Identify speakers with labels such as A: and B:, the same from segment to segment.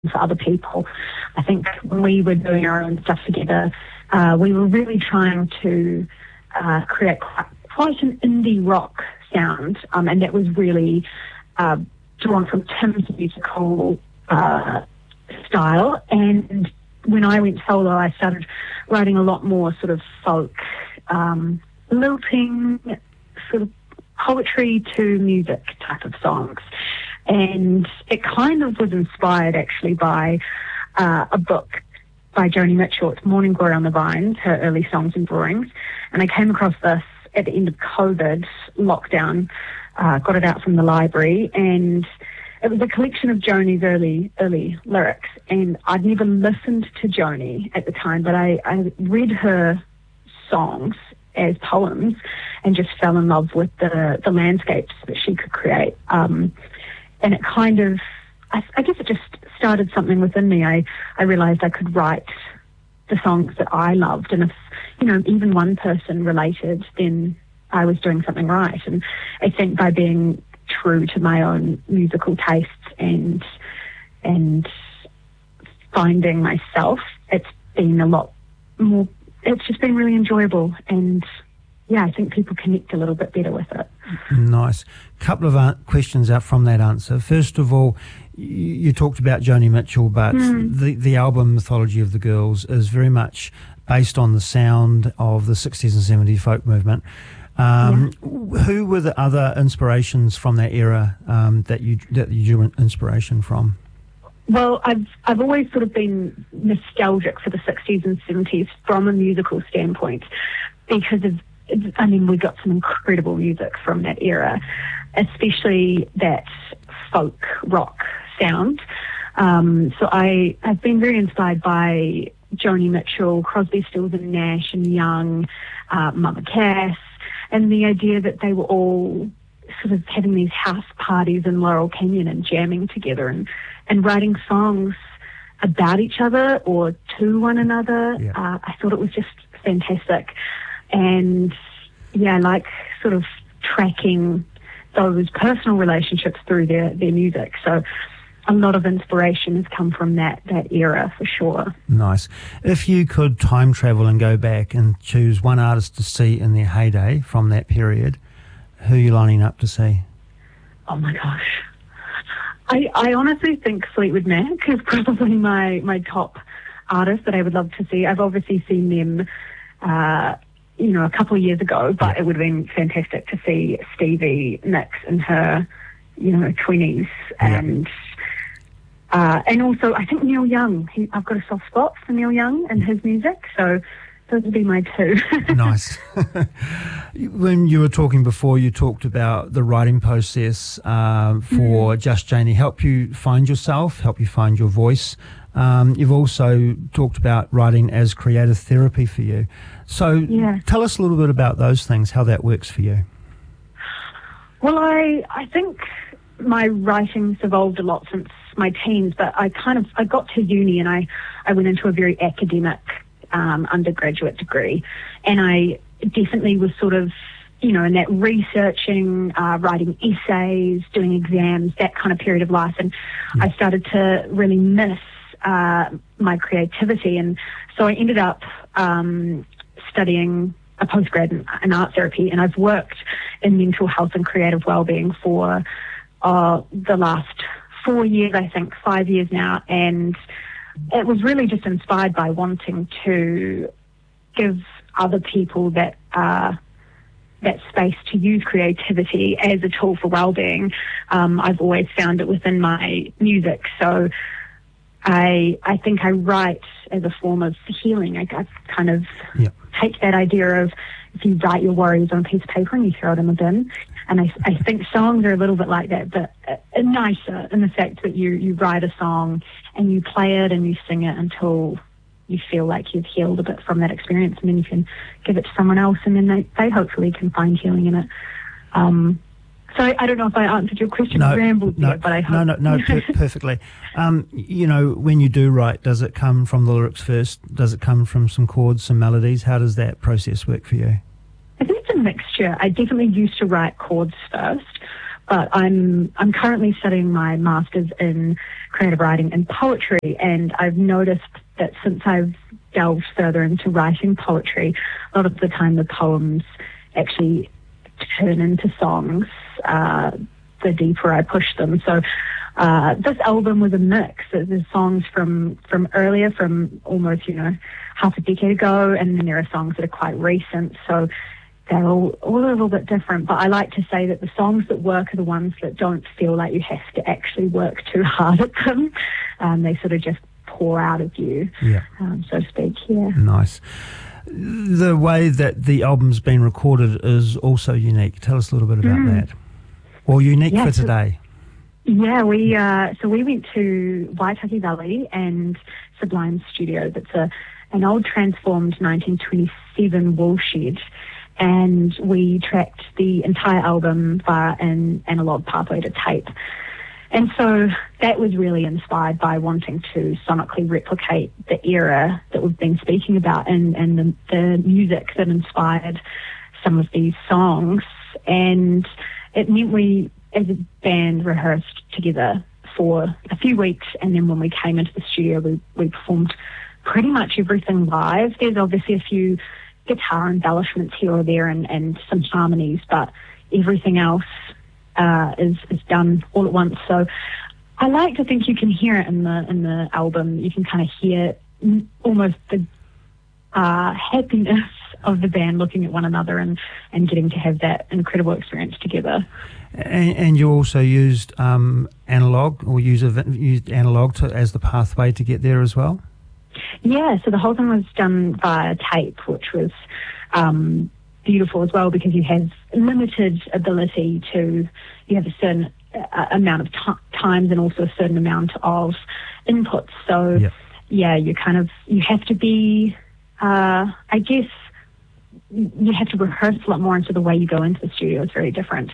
A: for other people. I think when we were doing our own stuff together, we were really trying to create quite an indie rock sound, and that was really drawn from Tim's musical style. And when I went solo, I started writing a lot more sort of folk, lilting, sort of poetry to music type of songs. And it kind of was inspired actually by a book by Joni Mitchell. It's Morning Glory on the Vines, her early songs and drawings. And I came across this at the end of COVID lockdown, got it out from the library, and it was a collection of Joni's early lyrics. And I'd never listened to Joni at the time, but I read her songs as poems and just fell in love with the landscapes that she could create. And it kind of, I guess it just started something within me. I realized I could write the songs that I loved. And if, even one person related, then I was doing something right. And I think by being true to my own musical tastes and finding myself, it's been a lot more, it's just been really enjoyable. And yeah, I think people connect a little bit better with it.
B: Nice. Couple of questions out from that answer. First of all, you talked about Joni Mitchell, but the album Mythology of the Girls is very much based on the sound of the 60s and 70s folk movement. Who were the other inspirations from that era that you drew inspiration from?
A: Well, I've always sort of been nostalgic for the 60s and 70s from a musical standpoint because of, we got some incredible music from that era, especially that folk rock sound. So I've been very inspired by Joni Mitchell, Crosby, Stills and Nash and Young, Mama Cass, and the idea that they were all sort of having these house parties in Laurel Canyon and jamming together and writing songs about each other or to one another. Yeah. I thought it was just fantastic. And yeah, I like sort of tracking those personal relationships through their music. So a lot of inspiration has come from that era for sure.
B: Nice. If you could time travel and go back and choose one artist to see in their heyday from that period, who are you lining up to see?
A: Oh my gosh. I honestly think Fleetwood Mac is probably my top artist that I would love to see. I've obviously seen them a couple of years ago, but it would have been fantastic to see Stevie Nicks in her 20s. And also I think Neil Young. I've got a soft spot for Neil Young and his music, so those would be my two.
B: Nice. When you were talking before, you talked about the writing process for Just Janie, help you find yourself, help you find your voice. You've also talked about writing as creative therapy for you. So tell us a little bit about those things, how that works for you.
A: Well, I think my writing's evolved a lot since my teens, but I got to uni and I went into a very academic undergraduate degree, and I definitely was sort of, in that researching, writing essays, doing exams, that kind of period of life, and I started to really miss my creativity, and so I ended up studying a postgrad in art therapy, and I've worked in mental health and creative well-being for the last 4 years, I think, 5 years now, and it was really just inspired by wanting to give other people that space to use creativity as a tool for well-being. I've always found it within my music, so I think I write as a form of healing. I kind of take that idea of if you write your worries on a piece of paper and you throw it in the bin. And I think songs are a little bit like that, but nicer in the fact that you write a song and you play it and you sing it until you feel like you've healed a bit from that experience, and then you can give it to someone else, and then they hopefully can find healing in it. So I don't know if I answered your question. I rambled there, but I hope.
B: No, perfectly. When you do write, does it come from the lyrics first? Does it come from some chords, some melodies? How does that process work for you?
A: I think it's a mixture. I definitely used to write chords first, but I'm currently studying my master's in creative writing and poetry, and I've noticed that since I've delved further into writing poetry, a lot of the time the poems actually turn into songs the deeper I push them. So this album was a mix. There's songs from earlier, from almost, half a decade ago, and then there are songs that are quite recent. So they're all a little bit different, but I like to say that the songs that work are the ones that don't feel like you have to actually work too hard at them. They sort of just pour out of you, so to speak. Yeah.
B: Nice. The way that the album's been recorded is also unique. Tell us a little bit about that. Well, unique for today.
A: Yeah, we went to Waitaki Valley and Sublime Studio. That's an old transformed 1927 woolshed, and we tracked the entire album via an analog pathway to tape. And so that was really inspired by wanting to sonically replicate the era that we've been speaking about and the music that inspired some of these songs. And it meant we, as a band, rehearsed together for a few weeks, and then when we came into the studio, we performed pretty much everything live. There's obviously a few guitar embellishments here or there and some harmonies, but everything else is done all at once. So I like to think you can hear it in the album. You can kind of hear almost the happiness of the band looking at one another and getting to have that incredible experience together.
B: And you also used analog, or used analog as the pathway to get there as well?
A: Yeah, so the whole thing was done via tape, which was beautiful as well, because you have limited ability to, you have a certain amount of times and also a certain amount of inputs. So, yeah, you have to be, I guess, you have to rehearse a lot more, and so the way you go into the studio is very different.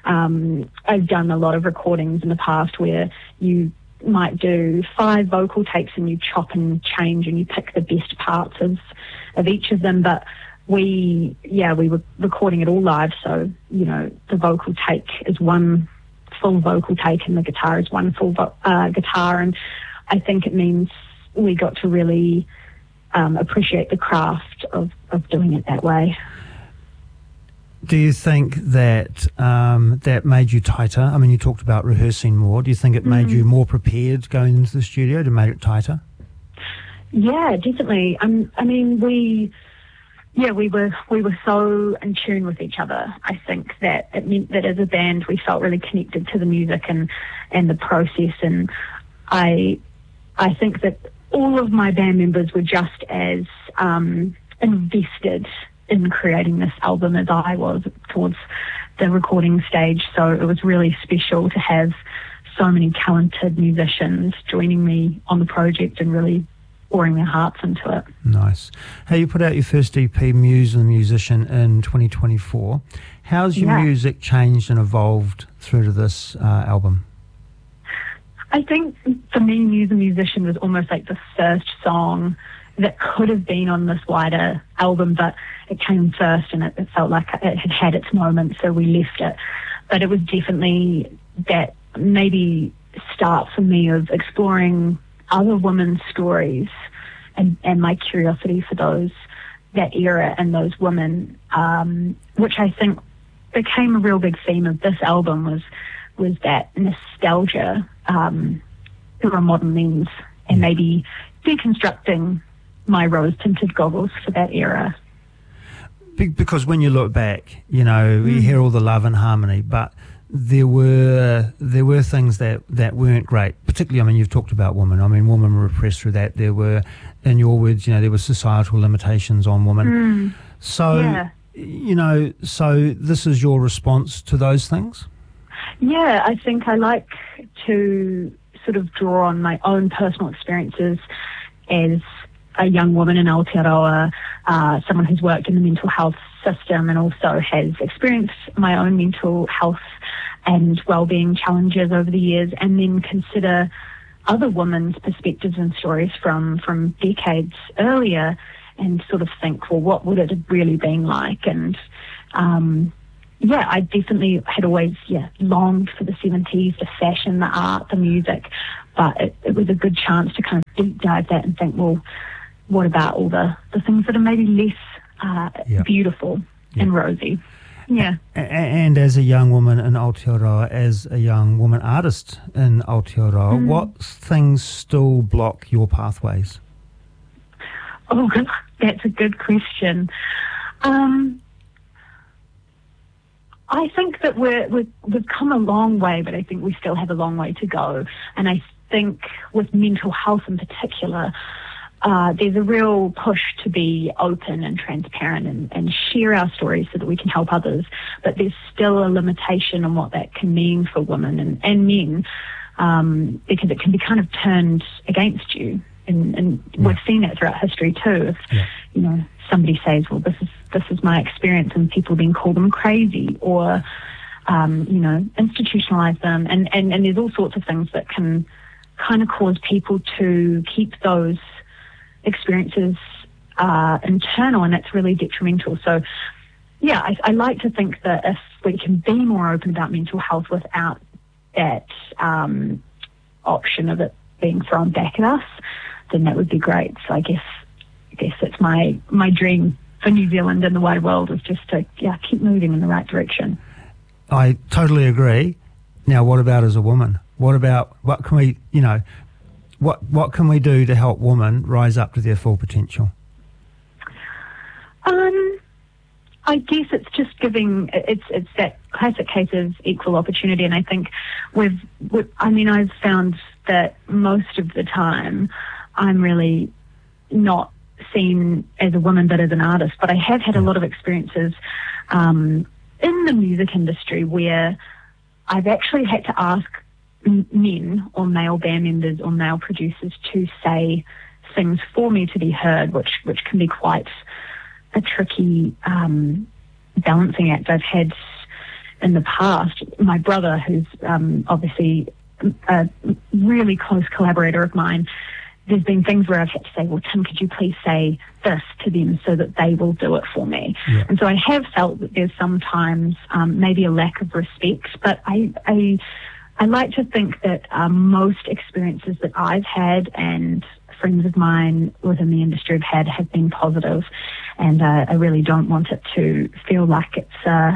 A: I've done a lot of recordings in the past where you might do 5 vocal takes and you chop and change and you pick the best parts of each of them, but we were recording it all live, so the vocal take is one full vocal take and the guitar is one full guitar, and I think it means we got to really appreciate the craft of doing it that way.
B: Do you think that that made you tighter? I mean, you talked about rehearsing more. Do you think it made you more prepared going into the studio to make it tighter?
A: Yeah, definitely. I mean, we were so in tune with each other. I think that it meant that as a band we felt really connected to the music and the process. And I think that all of my band members were just as invested in creating this album as I was towards the recording stage. So it was really special to have so many talented musicians joining me on the project and really pouring their hearts into it.
B: Nice. Hey, you put out your first EP, Muse and the Musician, in 2024. How's your music changed and evolved through to this album?
A: I think for me, Muse and Musician was almost like the first song that could have been on this wider album, but it came first and it felt like it had its moment, so we left it. But it was definitely that maybe start for me of exploring other women's stories and my curiosity for that era and those women, which I think became a real big theme of this album was that nostalgia through a modern lens, and maybe deconstructing my rose-tinted goggles for that era.
B: Because when you look back, you hear all the love and harmony, but there were things that weren't great. Particularly, I mean, you've talked about women. I mean, women were repressed through that. There were, in your words, there were societal limitations on women. So, so this is your response to those things?
A: Yeah, I think I like to sort of draw on my own personal experiences as a young woman in Aotearoa, someone who's worked in the mental health system and also has experienced my own mental health and well-being challenges over the years, and then consider other women's perspectives and stories from decades earlier and sort of think, well, what would it have really been like? And yeah, I definitely had always longed for the 70s, the fashion, the art, the music, but it was a good chance to kind of deep dive that and think, well, what about all the things that are maybe less beautiful and rosy? Yeah.
B: And as a young woman in Aotearoa, as a young woman artist in Aotearoa, what things still block your pathways?
A: Oh, that's a good question. I think that we've come a long way, but I think we still have a long way to go. And I think with mental health in particular, there's a real push to be open and transparent and share our stories so that we can help others. But there's still a limitation on what that can mean for women and men, because it can be kind of turned against you. And we've seen that throughout history too. If somebody says, well, this is my experience, and people then call them crazy or institutionalize them, and there's all sorts of things that can kind of cause people to keep those experiences internal, and that's really detrimental. So I like to think that if we can be more open about mental health without that option of it being thrown back at us, then that would be great. So I guess it's my dream for New Zealand and the wide world is just to keep moving in the right direction.
B: I totally agree. Now, what about as a woman? What can we, what can we do to help women rise up to their full potential?
A: I guess it's just giving. It's that classic case of equal opportunity, and I think I've found that most of the time I'm really not seen as a woman but as an artist. But I have had a lot of experiences in the music industry where I've actually had to ask men or male band members or male producers to say things for me to be heard, which can be quite a tricky balancing act. I've had in the past my brother, who's obviously a really close collaborator of mine. There's been things where I've had to say, well, Tim, could you please say this to them so that they will do it for me? Yeah. And so I have felt that there's sometimes maybe a lack of respect, but I like to think that most experiences that I've had and friends of mine within the industry have been positive, and I really don't want it to feel like it's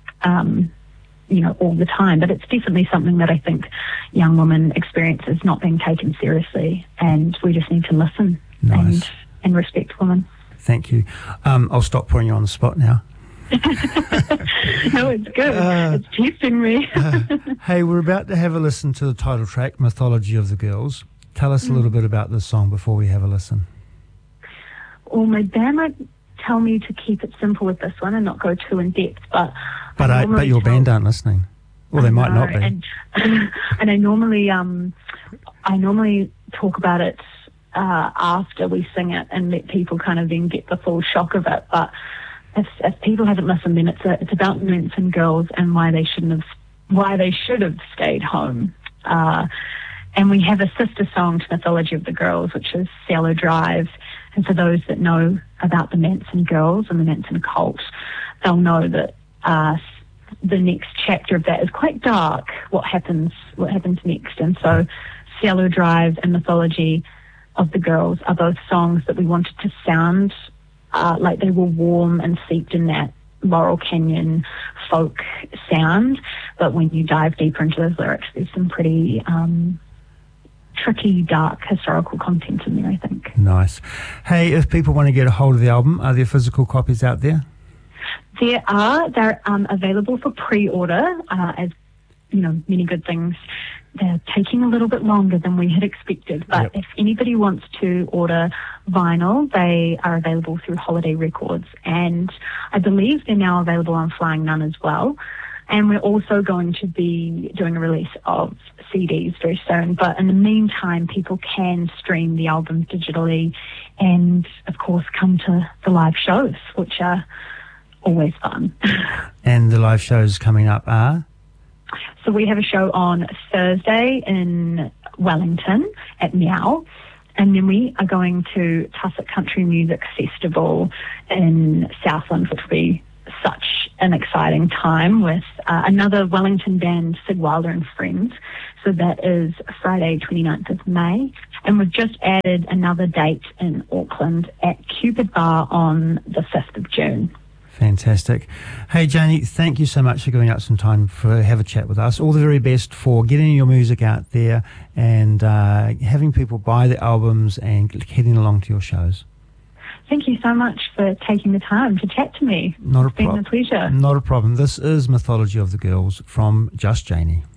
A: all the time. But it's definitely something that I think young women experience is not being taken seriously, and we just need to listen and respect women.
B: Thank you. I'll stop putting you on the spot now.
A: No, it's good. It's testing me.
B: Hey, we're about to have a listen to the title track, Mythology of the Girls. Tell us a little bit about this song before we have a listen.
A: Well, my band might tell me to keep it simple with this one and not go too in depth, but
B: your band aren't listening. Well, they might not be.
A: And I normally talk about it after we sing it and let people kind of then get the full shock of it. But if people haven't listened, then it's about nymphs and girls and why they should have stayed home. And we have a sister song to Mythology of the Girls, which is Cielo Drive. And for those that know about the Manson girls and the Manson cult, they'll know that the next chapter of that is quite dark, what happens next. And so Cielo Drive and Mythology of the Girls are both songs that we wanted to sound like they were warm and steeped in that Laurel Canyon folk sound. But when you dive deeper into those lyrics, there's some pretty tricky, dark historical content in there, I think.
B: Nice. Hey, if people want to get a hold of the album, are there physical copies out there?
A: There are. They're available for pre-order, as many good things. They're taking a little bit longer than we had expected, but if anybody wants to order vinyl, they are available through Holiday Records, and I believe they're now available on Flying Nun as well. And we're also going to be doing a release of CDs very soon. But in the meantime, people can stream the album digitally and, of course, come to the live shows, which are always fun.
B: And the live shows coming up are?
A: So we have a show on Thursday in Wellington at Meow. And then we are going to Tussock Country Music Festival in Southland, which will be such an exciting time with another Wellington band, Sig Wilder and Friends. So that is Friday, 29th of May. And we've just added another date in Auckland at Cupid Bar on the 5th of June.
B: Fantastic. Hey, Janie, thank you so much for giving up some time for have a chat with us. All the very best for getting your music out there and having people buy the albums and heading along to your shows.
A: Thank you so much for taking the time to chat to me. It's been a pleasure.
B: Not a problem. This is Mythology of the Girls from Just Janie.